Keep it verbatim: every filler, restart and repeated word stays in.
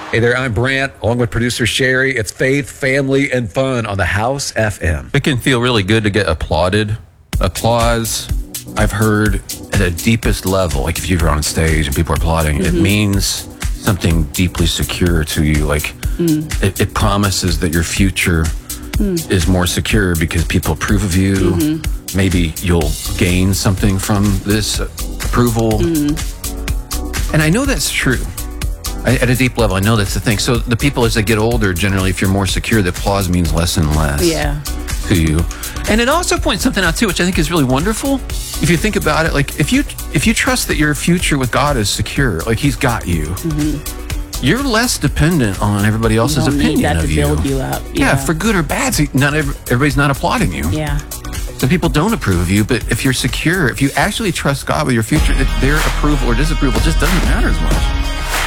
Hey there, I'm Brant, along with producer Sherry. It's faith, family, and fun on the House F M. It can feel really good to get applauded. Applause, I've heard at a deepest level, like if you're on stage and people are applauding, mm-hmm. it means something deeply secure to you. Like mm. it, it promises that your future mm. is more secure because people approve of you. Mm-hmm. Maybe you'll gain something from this approval. Mm. And I know that's true. I, at a deep level, I know that's the thing. So the people, as they get older, generally, if you're more secure, the applause means less and less yeah. to you. And it also points something out, too, which I think is really wonderful. If you think about it, like, if you if you trust that your future with God is secure, like He's got you, mm-hmm. you're less dependent on everybody else's you don't opinion need that of to you. build you up. Yeah. yeah, for good or bad. See, not every, everybody's not applauding you. Yeah. So people don't approve of you, but if you're secure, if you actually trust God with your future, their approval or disapproval just doesn't matter as much.